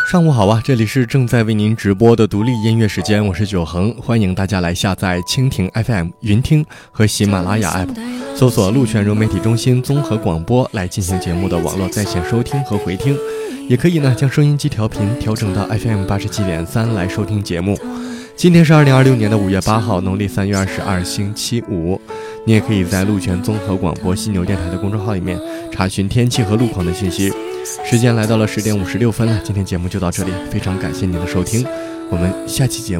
上午好啊，这里是正在为您直播的独立音乐时间，我是九恒，欢迎大家来下载蜻蜓 FM、云听和喜马拉雅 App， 搜索鹿泉融媒体中心综合广播来进行节目的网络在线收听和回听，也可以呢将收音机调频调整到 FM 87.3来收听节目。今天是2026年的5月8号，农历3月22，星期五。你也可以在鹿泉综合广播犀牛电台的公众号里面查询天气和路况的信息。时间来到了10点56分了，今天节目就到这里，非常感谢您的收听，我们下期节目